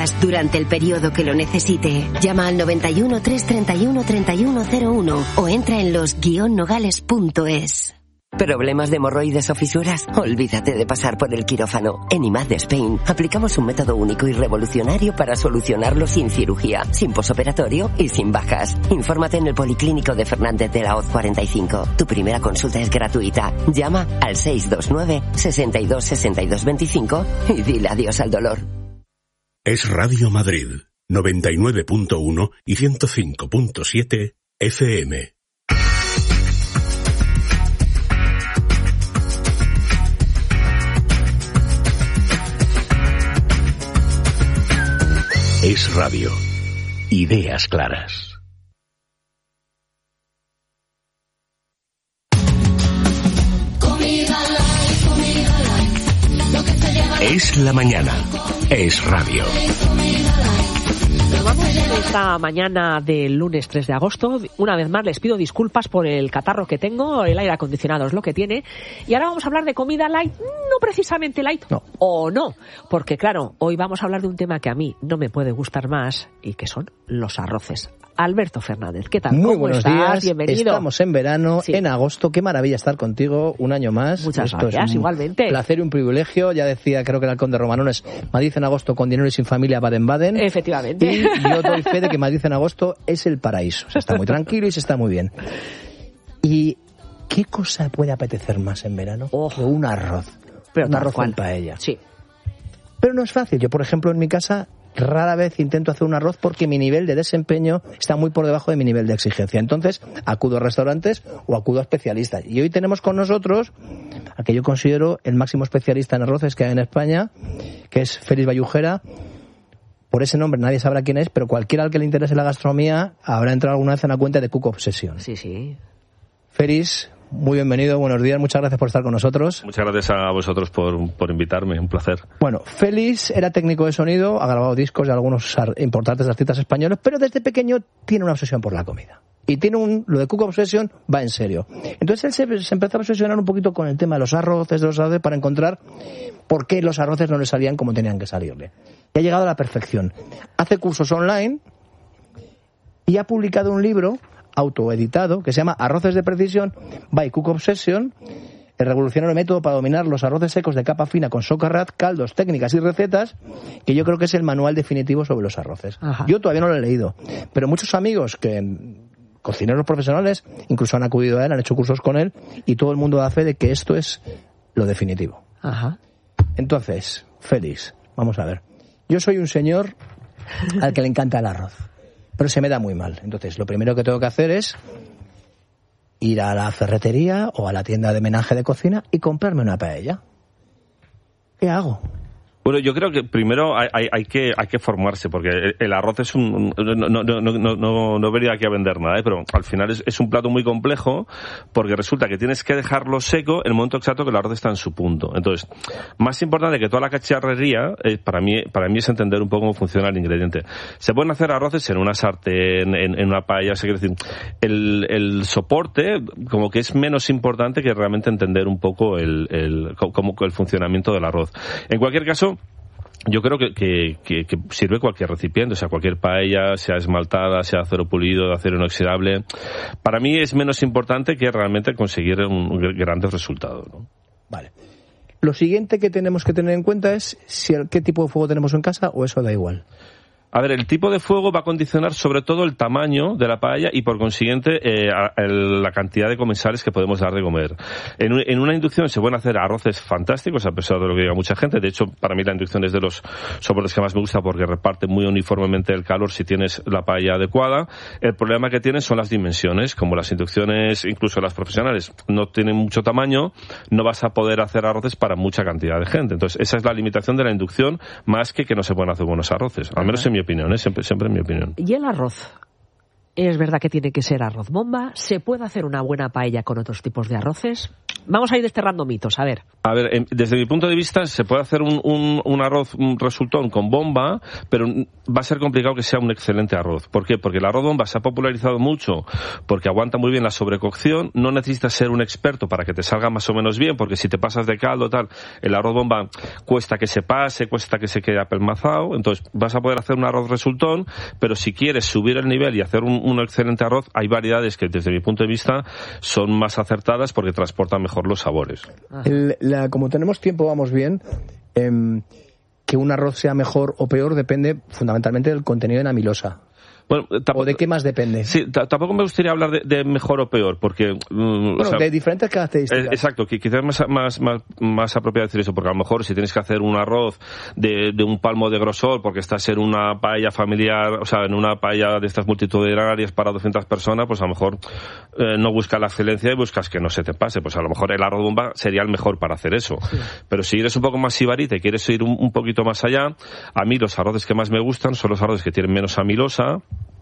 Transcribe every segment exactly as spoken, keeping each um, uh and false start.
Durante el periodo que lo necesite. Llama al noventa y uno, trescientos treinta y uno, treinta y uno cero uno o entra en los guion nogales punto es. ¿Problemas de hemorroides o fisuras? Olvídate de pasar por el quirófano. En I M A D Spain aplicamos un método único y revolucionario para solucionarlo sin cirugía, sin posoperatorio y sin bajas. Infórmate en el Policlínico de Fernández de la Hoz cuarenta y cinco. Tu primera consulta es gratuita. Llama al seis dos nueve, sesenta y dos, sesenta y dos veinticinco y dile adiós al dolor. Es Radio Madrid, noventa y nueve punto uno y ciento cinco punto siete F M. Es Radio. Ideas claras. Es la mañana. Es Radio. Nos vamos esta mañana del lunes tres de agosto. Una vez más les pido disculpas por el catarro que tengo. El aire acondicionado es lo que tiene. Y ahora vamos a hablar de comida light. No precisamente light. No. O no. Porque claro, hoy vamos a hablar de un tema que a mí no me puede gustar más y que son los arroces. Alberto Fernández, ¿qué tal? Muy ¿Cómo buenos estás? días. Bienvenido. Estamos en verano, sí. En agosto. Qué maravilla estar contigo un año más. Muchas Esto gracias, es un igualmente. Placer y un privilegio. Ya decía, creo que era el conde Romanones, Madrid en agosto con dinero y sin familia, Baden-Baden. Efectivamente. Y yo doy fe de que Madrid en agosto es el paraíso. Se está muy tranquilo y se está muy bien. ¿Y qué cosa puede apetecer más en verano oh. que un arroz? Pero un arroz cual. en paella. Sí. Pero no es fácil. Yo, por ejemplo, en mi casa rara vez intento hacer un arroz porque mi nivel de desempeño está muy por debajo de mi nivel de exigencia. Entonces, acudo a restaurantes o acudo a especialistas. Y hoy tenemos con nosotros a que yo considero el máximo especialista en arroces que hay en España, que es Félix Vallujera. Por ese nombre nadie sabrá quién es, pero cualquiera al que le interese la gastronomía habrá entrado alguna vez en la cuenta de Cook Obsession. Sí, sí. Félix, muy bienvenido, buenos días, muchas gracias por estar con nosotros. Muchas gracias a vosotros por, por invitarme, un placer. Bueno, Félix era técnico de sonido, ha grabado discos de algunos importantes artistas españoles, pero desde pequeño tiene una obsesión por la comida. Y tiene un, lo de Cook Obsession va en serio. Entonces él se, se empezó a obsesionar un poquito con el tema de los arroces, de los arroces, para encontrar por qué los arroces no le salían como tenían que salirle. Y ha llegado a la perfección. Hace cursos online y ha publicado un libro autoeditado que se llama Arroces de Precisión by Cook Obsession, el revolucionario método para dominar los arroces secos de capa fina con socarrat, caldos, técnicas y recetas, que yo creo que es el manual definitivo sobre los arroces. Ajá. Yo todavía no lo he leído, pero muchos amigos que cocineros profesionales incluso han acudido a él, han hecho cursos con él y todo el mundo da fe de que esto es lo definitivo. Ajá. Entonces, Félix, vamos a ver. Yo soy un señor al que le encanta el arroz, pero se me da muy mal. Entonces, lo primero que tengo que hacer es ir a la ferretería o a la tienda de menaje de cocina y comprarme una paella. ¿Qué hago? Bueno, yo creo que primero hay, hay, hay que hay que formarse, porque el arroz es un... No, no, no, no, no, no venía aquí a vender nada, ¿eh? Pero al final es, es un plato muy complejo, porque resulta que tienes que dejarlo seco en el momento exacto que el arroz está en su punto. Entonces, más importante que toda la cacharrería, eh, para mí para mí es entender un poco cómo funciona el ingrediente. Se pueden hacer arroces en una sartén, en, en una paella, se quiere decir, el, el soporte como que es menos importante que realmente entender un poco el, el, como el funcionamiento del arroz. En cualquier caso, yo creo que, que, que, que sirve cualquier recipiente, o sea, cualquier paella, sea esmaltada, sea acero pulido, de acero inoxidable. Para mí es menos importante que realmente conseguir un, un grandes resultados, ¿no? Vale. Lo siguiente que tenemos que tener en cuenta es si el, qué tipo de fuego tenemos en casa, o eso da igual. A ver, el tipo de fuego va a condicionar sobre todo el tamaño de la paella y por consiguiente eh, el, la cantidad de comensales que podemos dar de comer. En, un, en una inducción se pueden hacer arroces fantásticos, a pesar de lo que diga mucha gente. De hecho, para mí la inducción es de los soportes que más me gusta porque reparte muy uniformemente el calor si tienes la paella adecuada. El problema que tienen son las dimensiones. Como las inducciones, incluso las profesionales, no tienen mucho tamaño, no vas a poder hacer arroces para mucha cantidad de gente. Entonces, esa es la limitación de la inducción, más que que no se pueden hacer buenos arroces. Al menos en mi opinión, ¿eh? siempre, siempre en mi opinión. ¿Y el arroz? ¿Es verdad que tiene que ser arroz bomba? ¿Se puede hacer una buena paella con otros tipos de arroces? Vamos a ir desterrando mitos, a ver. A ver, desde mi punto de vista se puede hacer un, un, un arroz un resultón con bomba, pero va a ser complicado que sea un excelente arroz. ¿Por qué? Porque el arroz bomba se ha popularizado mucho porque aguanta muy bien la sobrecocción, no necesitas ser un experto para que te salga más o menos bien, porque si te pasas de caldo tal, el arroz bomba cuesta que se pase, cuesta que se quede apelmazado, entonces vas a poder hacer un arroz resultón, pero si quieres subir el nivel y hacer un, un excelente arroz, hay variedades que desde mi punto de vista son más acertadas porque transportan mejor los sabores. El, la, como tenemos tiempo, vamos bien. Eh, que un arroz sea mejor o peor depende fundamentalmente del contenido en amilosa. Bueno, ¿O de qué más depende? Sí, t- tampoco me gustaría hablar de, de mejor o peor, porque... Mm, bueno, o sea, de diferentes características. Eh, exacto, que quizás más, más, más, más apropiado decir eso, porque a lo mejor si tienes que hacer un arroz de, de un palmo de grosor, porque estás en una paella familiar, o sea, en una paella de estas multitudinarias para doscientas personas, pues a lo mejor eh, no buscas la excelencia y buscas que no se te pase. Pues a lo mejor el arroz bomba sería el mejor para hacer eso. Sí. Pero si eres un poco más sibarita y quieres ir un, un poquito más allá, a mí los arroces que más me gustan son los arroces que tienen menos amilosa.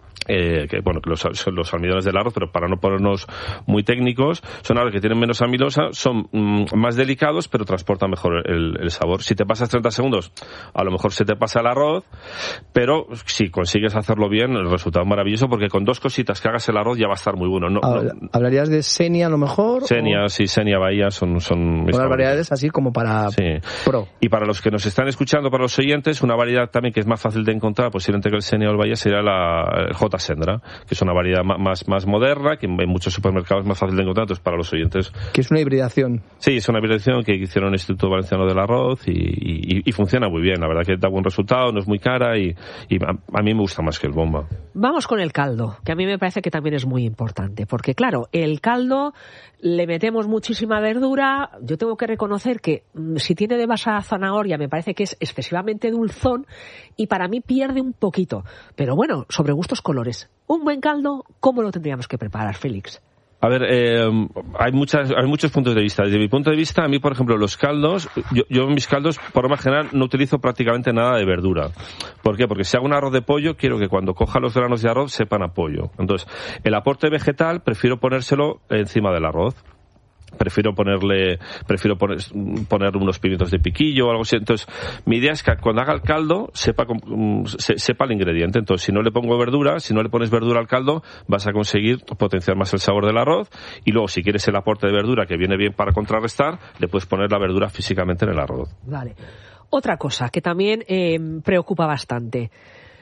Eh, que bueno, que los, son los almidones del arroz, pero para no ponernos muy técnicos, son arroz que tienen menos amilosa, son mm, más delicados, pero transportan mejor el, el sabor. Si te pasas treinta segundos, a lo mejor se te pasa el arroz, pero si consigues hacerlo bien, el resultado es maravilloso, porque con dos cositas que hagas el arroz ya va a estar muy bueno. No, Habla, no, ¿Hablarías de Senia a lo mejor? Senia, o... sí, Senia, Bahía, son, son mis Unas variedades así como para sí. pro. Y para los que nos están escuchando, para los oyentes, una variedad también que es más fácil de encontrar, posiblemente que el Senia o el Bahía, sería la el J. Sendra, que es una variedad más, más moderna, que en muchos supermercados es más fácil de encontrar, entonces para los oyentes... Que es una hibridación. Sí, es una hibridación que hicieron el Instituto Valenciano del Arroz y, y, y funciona muy bien, la verdad que da buen resultado, no es muy cara y, y a, a mí me gusta más que el bomba. Vamos con el caldo, que a mí me parece que también es muy importante, porque claro, el caldo le metemos muchísima verdura, yo tengo que reconocer que si tiene de base a zanahoria me parece que es excesivamente dulzón y para mí pierde un poquito, pero bueno, sobre gustos colores. Un buen caldo, ¿cómo lo tendríamos que preparar, Félix? A ver, eh, hay muchas, hay muchos puntos de vista. Desde mi punto de vista, a mí, por ejemplo, los caldos, yo, yo en mis caldos, por lo más general, no utilizo prácticamente nada de verdura. ¿Por qué? Porque si hago un arroz de pollo, quiero que cuando coja los granos de arroz sepan a pollo. Entonces, el aporte vegetal prefiero ponérselo encima del arroz. Prefiero ponerle, prefiero poner, poner unos pimientos de piquillo o algo así. Entonces, mi idea es que cuando haga el caldo, sepa, se, sepa el ingrediente. Entonces, si no le pongo verdura, si no le pones verdura al caldo, vas a conseguir potenciar más el sabor del arroz. Y luego, si quieres el aporte de verdura que viene bien para contrarrestar, le puedes poner la verdura físicamente en el arroz. Vale. Otra cosa que también eh, preocupa bastante.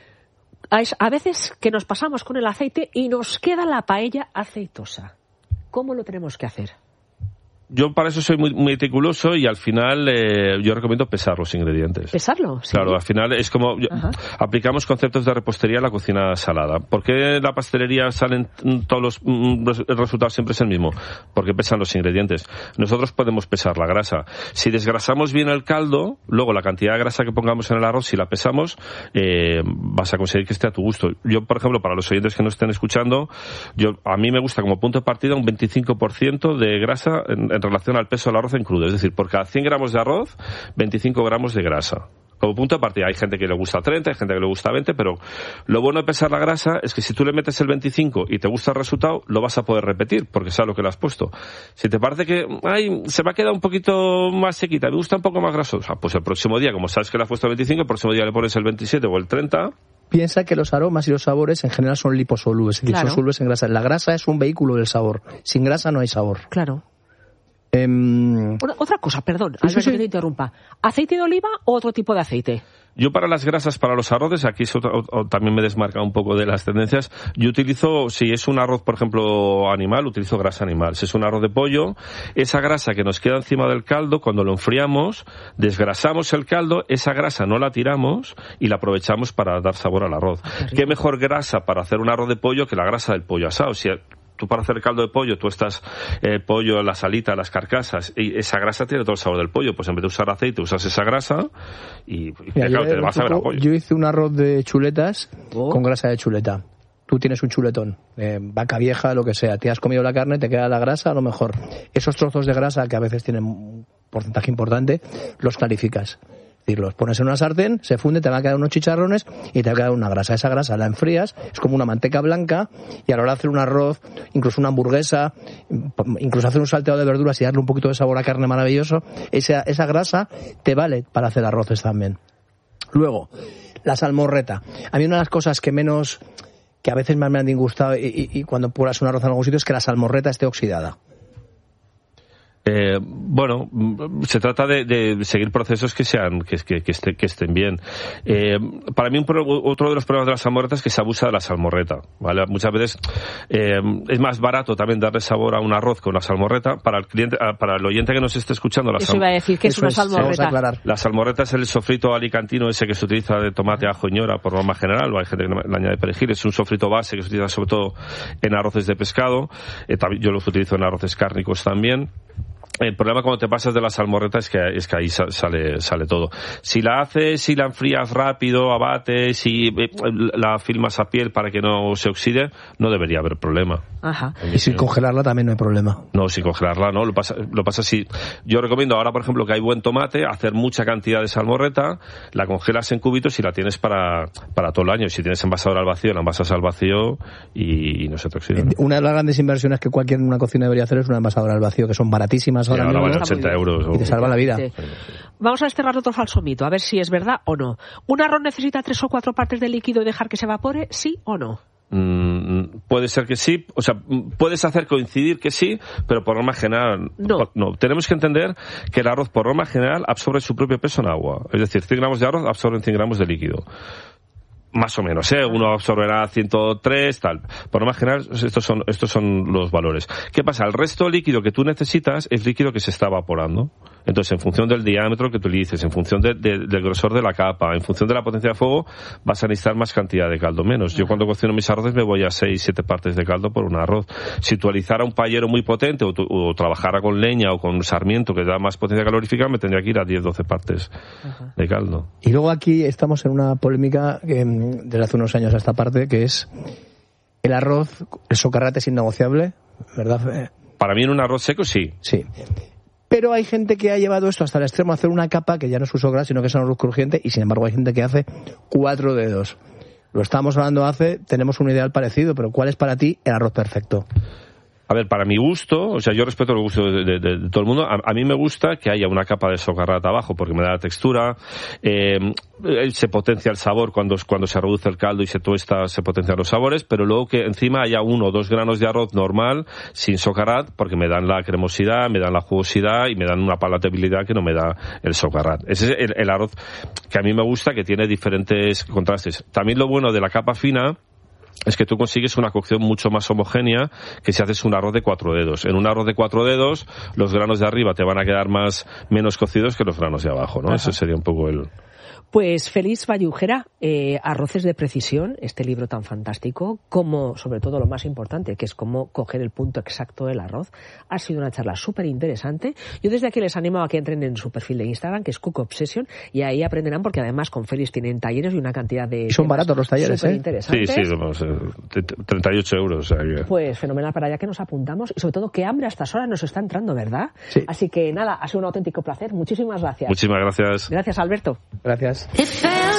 A veces que nos pasamos con el aceite y nos queda la paella aceitosa. ¿Cómo lo tenemos que hacer? Yo para eso soy muy, muy meticuloso y al final eh, yo recomiendo pesar los ingredientes. ¿Pesarlo? Sí. Claro, al final es como... Yo, aplicamos conceptos de repostería a la cocina salada. ¿Por qué la pastelería salen todos los... el resultado siempre es el mismo? Porque pesan los ingredientes. Nosotros podemos pesar la grasa. Si desgrasamos bien el caldo, luego la cantidad de grasa que pongamos en el arroz, si la pesamos, eh, vas a conseguir que esté a tu gusto. Yo, por ejemplo, para los oyentes que nos estén escuchando, yo a mí me gusta como punto de partida un veinticinco por ciento de grasa en, en relación al peso del arroz en crudo. Es decir, por cada cien gramos de arroz, veinticinco gramos de grasa. Como punto de partida, hay gente que le gusta treinta, hay gente que le gusta veinte, pero lo bueno de pesar la grasa es que si tú le metes el veinticinco y te gusta el resultado, lo vas a poder repetir, porque sabes lo que le has puesto. Si te parece que, ay, se me ha quedado un poquito más sequita, me gusta un poco más grasosa, pues el próximo día, como sabes que le has puesto el veinticinco, el próximo día le pones el veintisiete o el treinta. Piensa que los aromas y los sabores en general son liposolubles, es decir, claro, son solubles en grasa. La grasa es un vehículo del sabor. Sin grasa no hay sabor. Claro. Eh, Una, otra cosa, perdón, sí, Alberto, sí. que te interrumpa. ¿Aceite de oliva o otro tipo de aceite? Yo para las grasas, para los arroces, aquí es otra, o, o, también me desmarca un poco de las tendencias. Yo utilizo, si es un arroz, por ejemplo, animal, utilizo grasa animal. Si es un arroz de pollo, esa grasa que nos queda encima del caldo, cuando lo enfriamos, desgrasamos el caldo, esa grasa no la tiramos y la aprovechamos para dar sabor al arroz. Qué, ¿Qué mejor grasa para hacer un arroz de pollo que la grasa del pollo asado? Si tú para hacer caldo de pollo, tú estás el pollo, la salita, las carcasas, y esa grasa tiene todo el sabor del pollo. Pues en vez de usar aceite, usas esa grasa y, y Mira, claro, yo, te vas a ver a pollo. Yo hice un arroz de chuletas oh. con grasa de chuleta. Tú tienes un chuletón, eh, vaca vieja, lo que sea. Te has comido la carne, te queda la grasa, a lo mejor. Esos trozos de grasa, que a veces tienen un porcentaje importante, los clarificas. Los pones en una sartén, se funde, te van a quedar unos chicharrones y te va a quedar una grasa. Esa grasa la enfrías, es como una manteca blanca, y a la hora de hacer un arroz, incluso una hamburguesa, incluso hacer un salteado de verduras y darle un poquito de sabor a carne maravilloso, esa, esa grasa te vale para hacer arroces también. Luego, la salmorreta. A mí una de las cosas que menos, que a veces más me han disgustado y, y, y cuando puras un arroz en algún sitio es que la salmorreta esté oxidada. Eh, bueno, se trata de, de seguir procesos que sean que, que, que, este, que estén bien. Eh, para mí un pro, otro de los problemas de la salmorreta es que se abusa de la salmorreta, ¿vale? Muchas veces eh, es más barato también darle sabor a un arroz con una salmorreta. Para el cliente, para el oyente que nos esté escuchando, la Eso iba a decir que es una salmorreta. La salmorreta es el sofrito alicantino ese que se utiliza de tomate, ajo y ñora por norma general. Hay gente que le añade perejil. Es un sofrito base que se utiliza sobre todo en arroces de pescado. Eh, yo los utilizo en arroces cárnicos también. El problema cuando te pasas de la salmorreta es que, es que ahí sale, sale todo. Si la haces, si la enfrías rápido, abates, si la filmas a piel para que no se oxide, no debería haber problema. Ajá. Y sin congelarla también no hay problema. No, sin congelarla no. Lo pasa, lo pasa si yo recomiendo ahora, por ejemplo, que hay buen tomate, hacer mucha cantidad de salmorreta, la congelas en cubitos y la tienes para, para todo el año. Si tienes envasador al vacío, la envasas al vacío y, y no se te oxida. Una de las grandes inversiones que cualquier una cocina debería hacer es una envasadora al vacío, que son baratísimas. Ahora mismo, vale ochenta euros. Y te salva la vida. Sí. Vamos a desterrar otro falso mito, a ver si es verdad o no. ¿Un arroz necesita tres o cuatro partes de líquido y dejar que se evapore, sí o no? Mm, puede ser que sí, o sea, puedes hacer coincidir que sí, pero por norma general no. no. Tenemos que entender que el arroz por norma general absorbe su propio peso en agua. Es decir, cien gramos de arroz absorben cien gramos de líquido. Más o menos, ¿eh? Uno absorberá ciento tres, tal. Por norma general, estos son, estos son los valores. ¿Qué pasa? El resto líquido que tú necesitas es líquido que se está evaporando. Entonces, en función del diámetro que utilices, en función de, de, del grosor de la capa, en función de la potencia de fuego, vas a necesitar más cantidad de caldo, menos. Yo cuando cocino mis arroces me voy a seis, siete partes de caldo por un arroz. Si utilizara un paellero muy potente o, tu, o trabajara con leña o con sarmiento que da más potencia calorífica, me tendría que ir a diez, doce partes Ajá. de caldo. Y luego aquí estamos en una polémica que, desde hace unos años a esta parte, que es el arroz, el socarrate es innegociable, ¿verdad? Para mí en un arroz seco sí. Sí. Pero hay gente que ha llevado esto hasta el extremo, hacer una capa que ya no es un socarrate, sino que es un arroz crujiente, y sin embargo hay gente que hace cuatro dedos. Lo estábamos hablando hace, tenemos un ideal parecido, pero ¿cuál es para ti el arroz perfecto? A ver, para mi gusto, o sea, yo respeto el gusto de, de, de, de todo el mundo, a, a mí me gusta que haya una capa de socarrata abajo porque me da la textura, eh, se potencia el sabor cuando, cuando se reduce el caldo y se tuesta, se potencian los sabores, pero luego que encima haya uno o dos granos de arroz normal, sin socarrat, porque me dan la cremosidad, me dan la jugosidad y me dan una palatabilidad que no me da el socarrat. Ese es el, el arroz que a mí me gusta, que tiene diferentes contrastes. También lo bueno de la capa fina es que tú consigues una cocción mucho más homogénea que si haces un arroz de cuatro dedos. En un arroz de cuatro dedos, los granos de arriba te van a quedar más menos cocidos que los granos de abajo, ¿no? Ajá. Ese sería un poco el... Pues Félix Vallujera, eh, Arroces de Precisión, este libro tan fantástico, como, sobre todo lo más importante, que es cómo coger el punto exacto del arroz. Ha sido una charla súper interesante. Yo desde aquí les animo a que entren en su perfil de Instagram, que es Cook Obsession, y ahí aprenderán, porque además con Félix tienen talleres y una cantidad de... Y son baratos los talleres, ¿eh? Sí, sí, vamos, treinta y ocho euros. O sea que... Pues fenomenal, para allá que nos apuntamos, y sobre todo qué hambre a estas horas nos está entrando, ¿verdad? Sí. Así que nada, ha sido un auténtico placer. Muchísimas gracias. Muchísimas gracias. Gracias, Alberto. Gracias.